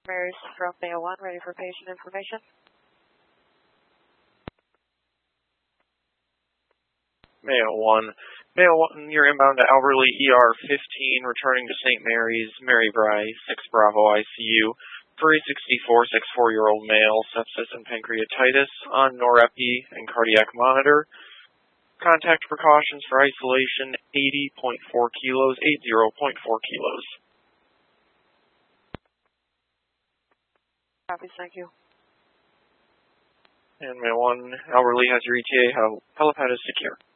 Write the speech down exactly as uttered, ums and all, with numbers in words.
Mary's from Mayo one, ready for patient information. Mayo one. Mayo one, you're inbound to Alberley E R fifteen, returning to Saint Mary's, Mary Bry, six Bravo I C U, for a sixty-four, sixty-four-year-old male, sepsis and pancreatitis, on norepi and cardiac monitor. Contact precautions for isolation, eighty point four kilos, eighty point four kilos. Copy, thank you. And Mayo one, Alberley has your E T A, helipad is secure.